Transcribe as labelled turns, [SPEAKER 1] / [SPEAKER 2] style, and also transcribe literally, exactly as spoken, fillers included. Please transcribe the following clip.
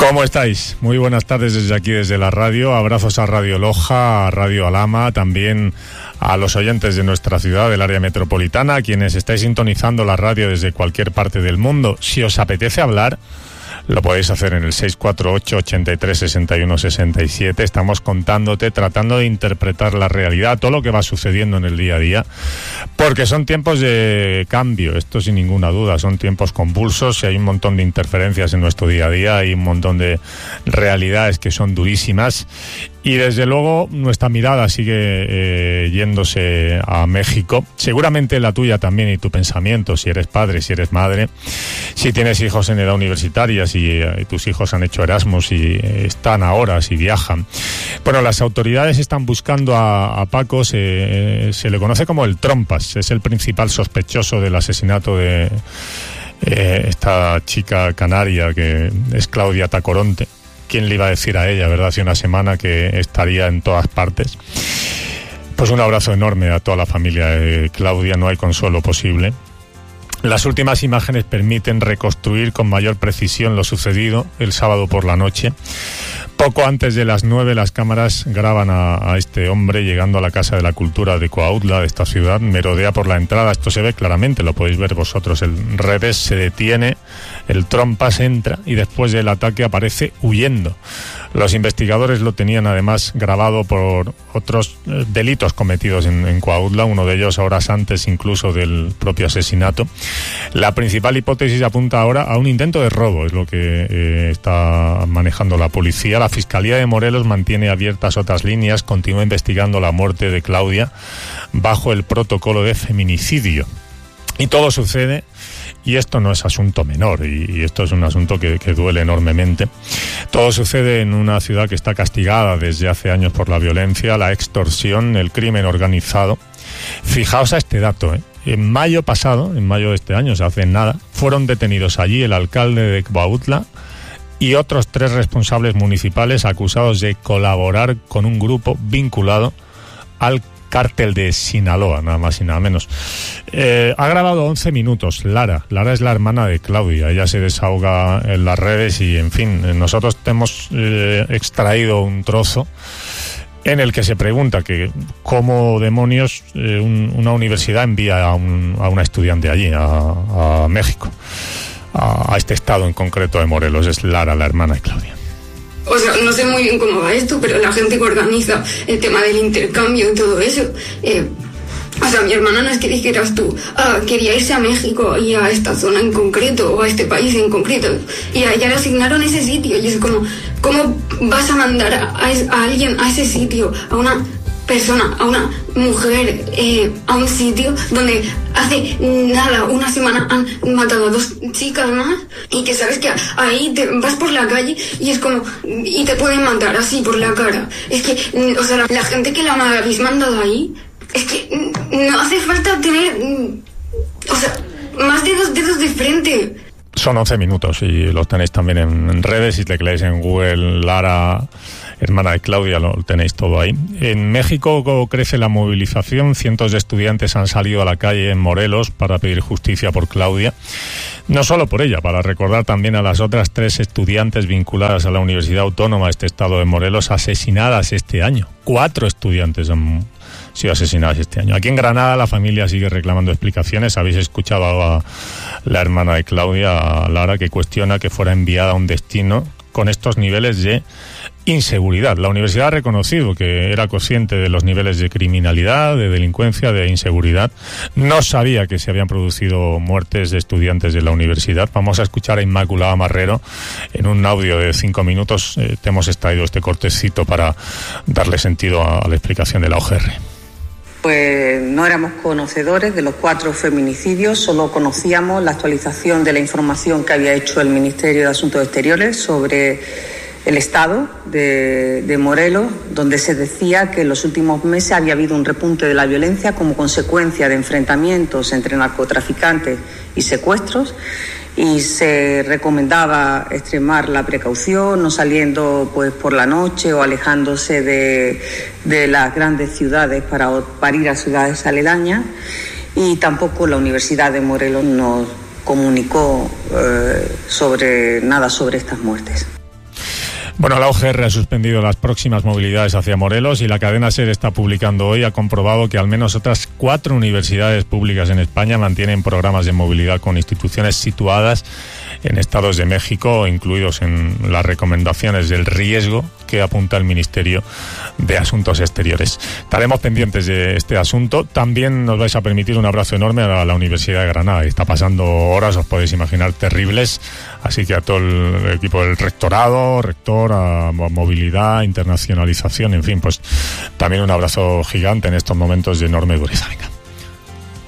[SPEAKER 1] ¿Cómo estáis? Muy buenas tardes desde aquí, desde la radio. Abrazos a Radio Loja, a Radio Alhama, también a los oyentes de nuestra ciudad, del área metropolitana, a quienes estáis sintonizando la radio desde cualquier parte del mundo. Si os apetece hablar, lo podéis hacer en el seis cuatro ocho, ochenta y tres, sesenta y uno, sesenta y siete. Estamos contándote, tratando de interpretar la realidad, todo lo que va sucediendo en el día a día, porque son tiempos de cambio, esto sin ninguna duda, son tiempos convulsos y hay un montón de interferencias en nuestro día a día, hay un montón de realidades que son durísimas. Y desde luego nuestra mirada sigue eh, yéndose a México, seguramente la tuya también y tu pensamiento, si eres padre, si eres madre, si tienes hijos en edad universitaria, si eh, tus hijos han hecho Erasmus y eh, están ahora, si viajan. Bueno, las autoridades están buscando a, a Paco, se, se le conoce como el Trompas, es el principal sospechoso del asesinato de eh, esta chica canaria que es Claudia Tacoronte. ¿Quién le iba a decir a ella, verdad, hace una semana que estaría en todas partes? Pues un abrazo enorme a toda la familia de Claudia, no hay consuelo posible. Las últimas imágenes permiten reconstruir con mayor precisión lo sucedido el sábado por la noche. Poco antes de las nueve, las cámaras graban a, a este hombre llegando a la Casa de la Cultura de Cuautla, de esta ciudad, merodea por la entrada. Esto se ve claramente, lo podéis ver vosotros. El revés se detiene, el Trompas entra y después del ataque aparece huyendo. Los investigadores lo tenían además grabado por otros eh, delitos cometidos en, en Cuautla, uno de ellos horas antes incluso del propio asesinato. La principal hipótesis apunta ahora a un intento de robo, es lo que eh, está manejando la policía. La Fiscalía de Morelos mantiene abiertas otras líneas, continúa investigando la muerte de Claudia bajo el protocolo de feminicidio. Y todo sucede, y esto no es asunto menor, y, y esto es un asunto que, que duele enormemente. Todo sucede en una ciudad que está castigada desde hace años por la violencia, la extorsión, el crimen organizado. Fijaos a este dato, ¿eh? En mayo pasado, en mayo de este año, o sea, hace nada, fueron detenidos allí el alcalde de Cuautla y otros tres responsables municipales acusados de colaborar con un grupo vinculado al cártel de Sinaloa, nada más y nada menos. Eh, ha grabado once minutos Lara. Lara es la hermana de Claudia. Ella se desahoga en las redes y, en fin, nosotros hemos eh, extraído un trozo en el que se pregunta que cómo demonios eh, un, una universidad envía a, un, a una estudiante allí, a, a México, a, a este estado en concreto de Morelos. Es Lara, la hermana de Claudia.
[SPEAKER 2] O sea, no sé muy bien cómo va esto, pero la gente que organiza el tema del intercambio y todo eso, eh, o sea, mi hermana no es que dijeras tú, ah, quería irse a México y a esta zona en concreto, o a este país en concreto, y a ella le asignaron ese sitio, y es como, ¿cómo vas a mandar a, a alguien a ese sitio, a una persona, a una mujer, eh, a un sitio donde hace nada, una semana han matado a dos chicas más, y que sabes que ahí te vas por la calle y es como, y te pueden matar así por la cara? Es que, o sea, la, la gente que la habéis mandado ahí, es que no hace falta tener, o sea, más de dos dedos de frente.
[SPEAKER 1] Son once minutos y los tenéis también en, en redes. Si tecleáis en Google Lara, hermana de Claudia, lo tenéis todo ahí. En México crece la movilización. Cientos de estudiantes han salido a la calle en Morelos para pedir justicia por Claudia. No solo por ella, para recordar también a las otras tres estudiantes vinculadas a la Universidad Autónoma de este estado de Morelos, asesinadas este año. Cuatro estudiantes han sido asesinadas este año. Aquí en Granada la familia sigue reclamando explicaciones. Habéis escuchado a la hermana de Claudia, a Lara, que cuestiona que fuera enviada a un destino con estos niveles de inseguridad. La universidad ha reconocido que era consciente de los niveles de criminalidad, de delincuencia, de inseguridad. No sabía que se habían producido muertes de estudiantes de la universidad. Vamos a escuchar a Inmaculada Marrero en un audio de cinco minutos. Eh, te hemos extraído este cortecito para darle sentido a, a la explicación de la O G R.
[SPEAKER 3] Pues no éramos conocedores de los cuatro feminicidios, solo conocíamos la actualización de la información que había hecho el Ministerio de Asuntos Exteriores sobre el estado de, de Morelos, donde se decía que en los últimos meses había habido un repunte de la violencia como consecuencia de enfrentamientos entre narcotraficantes y secuestros, y se recomendaba extremar la precaución, no saliendo pues por la noche o alejándose de, de las grandes ciudades para, para ir a ciudades aledañas, y tampoco la Universidad de Morelos nos comunicó eh, sobre nada sobre estas muertes.
[SPEAKER 1] Bueno, la U G R ha suspendido las próximas movilidades hacia Morelos y la cadena SER está publicando hoy, ha comprobado que al menos otras cuatro universidades públicas en España mantienen programas de movilidad con instituciones situadas en estados de México, incluidos en las recomendaciones del riesgo que apunta el Ministerio de Asuntos Exteriores. Estaremos pendientes de este asunto. También nos vais a permitir un abrazo enorme a la Universidad de Granada. Está pasando horas, os podéis imaginar, terribles. Así que a todo el equipo del rectorado, rector, a movilidad, internacionalización, en fin, pues también un abrazo gigante en estos momentos de enorme dureza. Venga.